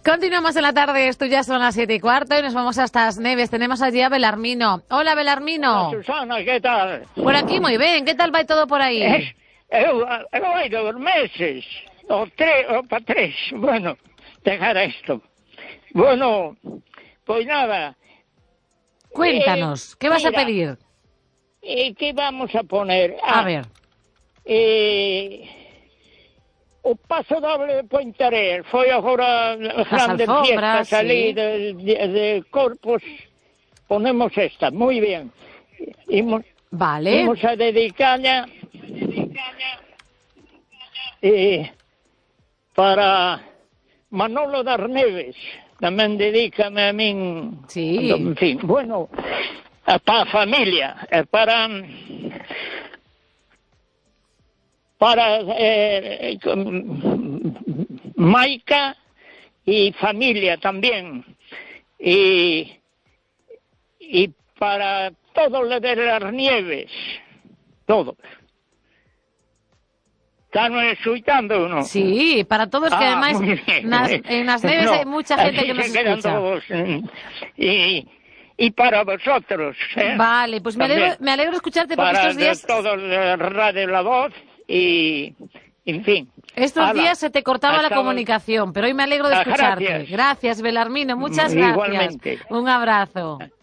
Continuamos en la tarde, esto ya son las 7:15 y nos vamos hasta As Neves. Tenemos allí a Belarmino. Hola, Belarmino. Hola, Susana, ¿qué tal? Por aquí muy bien, ¿qué tal va todo por ahí? Hai 2 meses, o para tres, bueno, dejar esto. Bueno, pues nada. Cuéntanos, ¿qué vas a pedir? ¿Qué vamos a poner? A ver. O paso doble de Pointarés, foi agora grande fiesta, salí de Corpus, ponemos esta, muy bien. Vale. Imos a dedicarla para Manolo das Neves, tamén dedícame a min. Sí. En fin, bueno, para a familia, para Maica y familia también, y para todos los de las Nieves, todos. ¿Están escuchando o no? Sí, para todos, que además en As Neves hay mucha gente que nos escucha. Todos, y para vosotros. Vale, pues me alegro de escucharte porque estos días... Para todos Radio La Voz y... En fin. Estos días se te cortaba la comunicación, pero hoy me alegro de escucharte. Gracias, Belarmino, muchas gracias. Igualmente. Un abrazo.